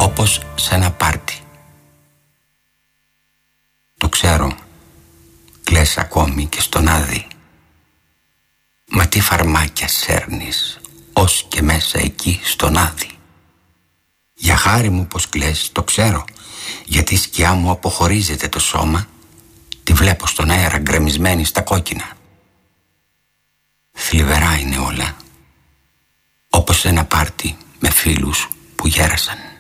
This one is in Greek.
όπως σε ένα πάρτι. Το ξέρω, κλαις ακόμη και στον άδει. Μα τι φαρμάκια σέρνεις ως και μέσα εκεί στον άδει. Για χάρη μου πως κλαις, το ξέρω, γιατί η σκιά μου αποχωρίζεται το σώμα. Τη βλέπω στον αέρα γκρεμισμένη στα κόκκινα. Θλιβερά είναι όλα, όπως ένα πάρτι με φίλους που γέρασαν.